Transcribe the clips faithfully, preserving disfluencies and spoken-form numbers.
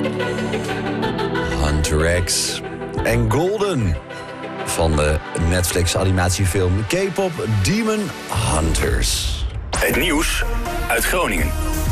Hunter X en Golden van de Netflix-animatiefilm K-pop Demon Hunters. Het nieuws uit Groningen.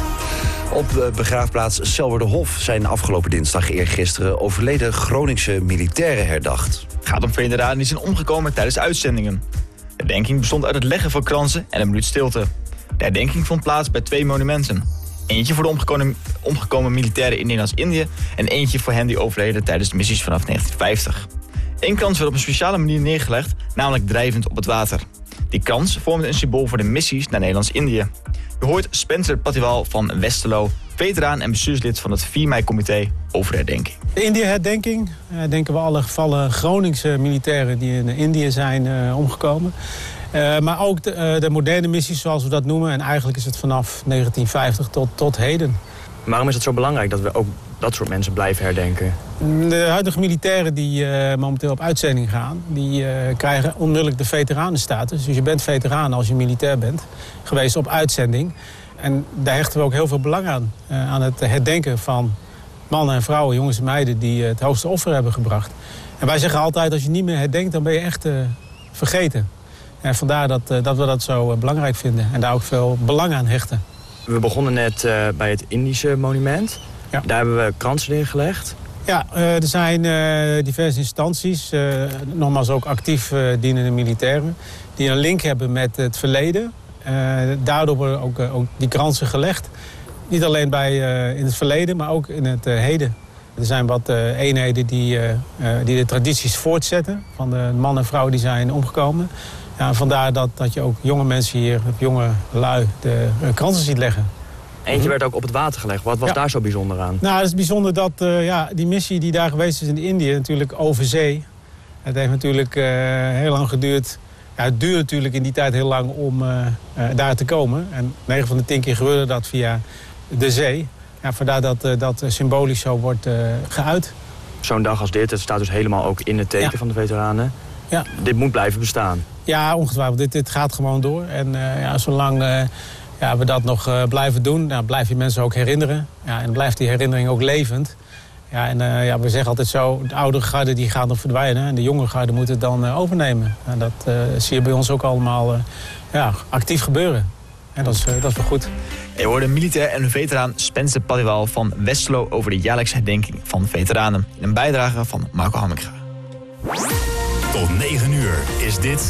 Op de begraafplaats Selwerderhof zijn afgelopen dinsdag eergisteren overleden Groningse militairen herdacht. Het gaat om veteranen die zijn omgekomen tijdens uitzendingen. De herdenking bestond uit het leggen van kransen en een minuut stilte. De herdenking vond plaats bij twee monumenten. Eentje voor de omgekomen, omgekomen militairen in Nederlands-Indië en eentje voor hen die overleden tijdens de missies vanaf negentien vijftig. Eén krans werd op een speciale manier neergelegd, namelijk drijvend op het water. Die krans vormde een symbool voor de missies naar Nederlands-Indië. Je hoort Spencer Patiwal van Westerlo, veteraan en bestuurslid van het vier mei-comité over de herdenking. De Indië-herdenking denken we alle gevallen Groningse militairen die in Indië zijn uh, omgekomen. Uh, maar ook de, uh, de moderne missies, zoals we dat noemen. En eigenlijk is het vanaf negentien vijftig tot, tot heden. Waarom is het zo belangrijk dat we ook dat soort mensen blijven herdenken? De huidige militairen die uh, momenteel op uitzending gaan, die uh, krijgen onmiddellijk de veteranenstatus. Dus je bent veteraan als je militair bent geweest op uitzending. En daar hechten we ook heel veel belang aan. Uh, aan het herdenken van mannen en vrouwen, jongens en meiden die uh, het hoogste offer hebben gebracht. En wij zeggen altijd, als je niet meer herdenkt, dan ben je echt uh, vergeten. En vandaar dat, uh, dat we dat zo uh, belangrijk vinden en daar ook veel belang aan hechten. We begonnen net uh, bij het Indische monument. Ja. Daar hebben we kransen neergelegd. Ja, uh, er zijn uh, diverse instanties, uh, nogmaals ook actief uh, dienende militairen, die een link hebben met het verleden. Uh, daardoor worden ook, uh, ook die kransen gelegd. Niet alleen bij, uh, in het verleden, maar ook in het uh, heden. Er zijn wat uh, eenheden die, uh, uh, die de tradities voortzetten van de mannen en vrouwen die zijn omgekomen. Ja, vandaar dat, dat je ook jonge mensen hier, jonge lui, de uh, kransen ziet leggen. Eentje werd ook op het water gelegd. Wat was ja. daar zo bijzonder aan? Nou, het is bijzonder dat uh, ja, die missie die daar geweest is in Indië, natuurlijk over zee. Het heeft natuurlijk uh, heel lang geduurd. Ja, het duurde natuurlijk in die tijd heel lang om uh, uh, daar te komen. En negen van de tien keer gebeurde dat via de zee. Ja, vandaar dat uh, dat symbolisch zo wordt uh, geuit. Zo'n dag als dit, het staat dus helemaal ook in het teken ja. van de veteranen. Ja. Dit moet blijven bestaan. Ja, ongetwijfeld. Dit, dit gaat gewoon door. En uh, ja, zolang uh, ja, we dat nog uh, blijven doen, nou, blijf je mensen ook herinneren. Ja, en blijft die herinnering ook levend. Ja, en uh, ja, we zeggen altijd zo, de oudere garde die gaat nog verdwijnen. En de jongere garde moet het dan uh, overnemen. En dat uh, zie je bij ons ook allemaal uh, ja, actief gebeuren. En dat is, uh, dat is wel goed. Je hoorde militair en veteraan Spencer Patiwal van Westerlo over de jaarlijkse herdenking van veteranen. In een bijdrage van Marco Hamminga. Tot negen uur is dit